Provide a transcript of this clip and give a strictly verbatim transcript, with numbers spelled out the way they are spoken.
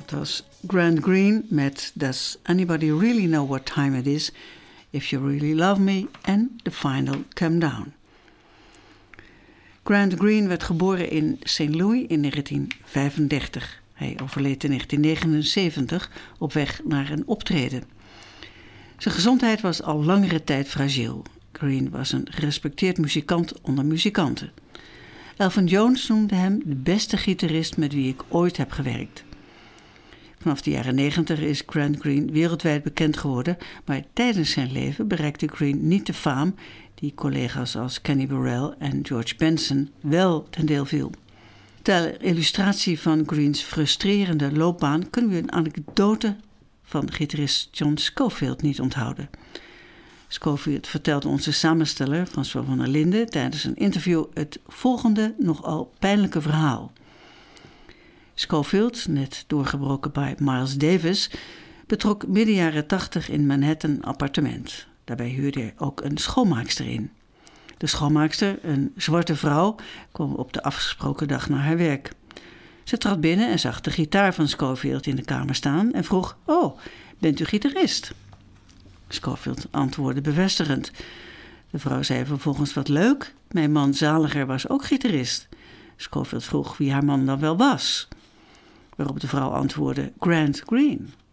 Dat was Grant Green met Does Anybody Really Know What Time It Is? If You Really Love Me en The Final Come Down. Grant Green werd geboren in Saint Louis in negentien vijfendertig. Hij overleed in negentien negenenzeventig op weg naar een optreden. Zijn gezondheid was al langere tijd fragiel. Green was een gerespecteerd muzikant onder muzikanten. Elvin Jones noemde hem de beste gitarist met wie ik ooit heb gewerkt. Vanaf de jaren negentig is Grant Green wereldwijd bekend geworden, maar tijdens zijn leven bereikte Green niet de faam die collega's als Kenny Burrell en George Benson wel ten deel viel. Ter illustratie van Greens frustrerende loopbaan kunnen we een anekdote van gitarist John Scofield niet onthouden. Scofield vertelde onze samensteller François van der Linden tijdens een interview het volgende nogal pijnlijke verhaal. Scofield, net doorgebroken bij Miles Davis, betrok midden jaren tachtig in Manhattan een appartement. Daarbij huurde hij ook een schoonmaakster in. De schoonmaakster, een zwarte vrouw, kwam op de afgesproken dag naar haar werk. Ze trad binnen en zag de gitaar van Scofield in de kamer staan en vroeg: "Oh, bent u gitarist?" Scofield antwoordde bevestigend. De vrouw zei vervolgens: "Wat leuk, mijn man Zaliger was ook gitarist." Scofield vroeg wie haar man dan wel was, waarop de vrouw antwoordde: "Grant Green."